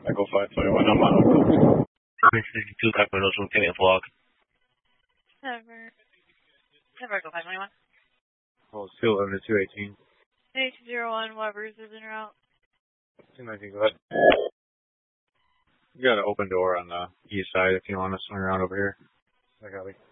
Echo 521, I'm on. 62, copy, those will give me a vlog. Never go 521. Hold still over to 218. 8201, Weber's is en route. 219, go ahead. You got an open door on the east side if you want to swing around over here. I got it.